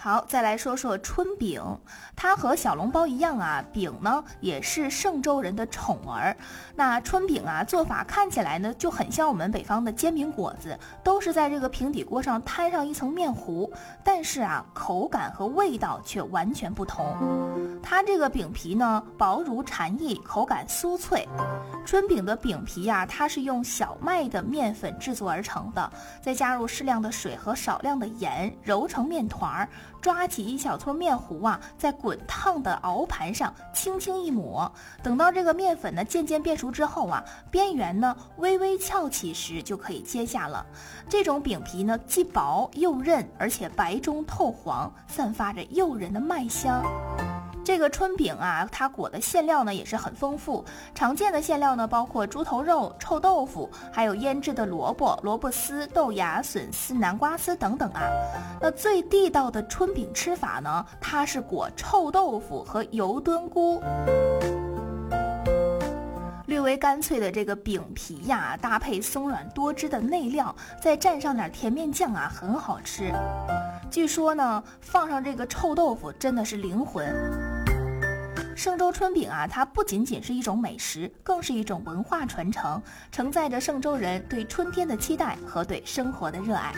好，再来说说春饼，它和小笼包一样啊，饼呢也是嵊州人的宠儿。那春饼啊，做法看起来呢就很像我们北方的煎饼果子，都是在这个平底锅上摊上一层面糊，但是啊，口感和味道却完全不同。它这个饼皮呢薄如蝉翼，口感酥脆。春饼的饼皮啊，它是用小麦的面粉制作而成的，再加入适量的水和少量的盐，揉成面团，抓起一小撮面糊啊，在滚烫的熬盘上轻轻一抹，等到这个面粉呢渐渐变熟之后啊，边缘呢微微翘起时就可以揭下了。这种饼皮呢既薄又韧，而且白中透黄，散发着诱人的麦香。这个春饼啊，它裹的馅料呢也是很丰富，常见的馅料呢包括猪头肉、臭豆腐，还有腌制的萝卜、萝卜丝、豆芽、笋丝、南瓜丝等等啊。那最地道的春饼吃法呢，它是裹臭豆腐和油炖菇。略微干脆的这个饼皮呀，搭配松软多汁的内料，再蘸上点甜面酱啊，很好吃。据说呢，放上这个臭豆腐真的是灵魂。嵊州春饼啊，它不仅仅是一种美食，更是一种文化传承，承载着嵊州人对春天的期待和对生活的热爱。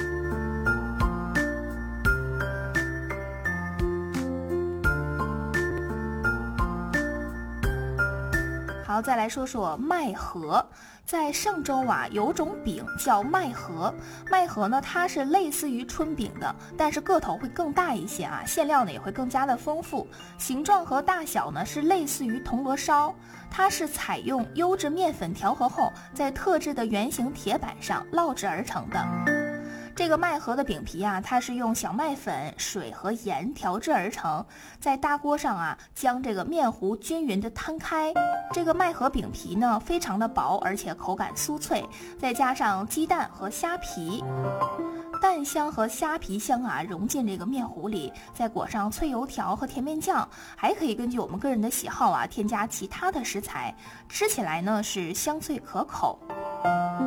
好，再来说说麦饸。在嵊州啊，有种饼叫麦饸。麦饸呢，它是类似于春饼的，但是个头会更大一些啊，馅料呢也会更加的丰富。形状和大小呢是类似于铜锣烧，它是采用优质面粉调和后，在特制的圆形铁板上烙制而成的。这个麦饸的饼皮啊，它是用小麦粉、水和盐调制而成，在大锅上啊，将这个面糊均匀的摊开。这个麦饸饼皮呢，非常的薄，而且口感酥脆，再加上鸡蛋和虾皮，蛋香和虾皮香啊融进这个面糊里，再裹上脆油条和甜面酱，还可以根据我们个人的喜好啊，添加其他的食材，吃起来呢是香脆可口。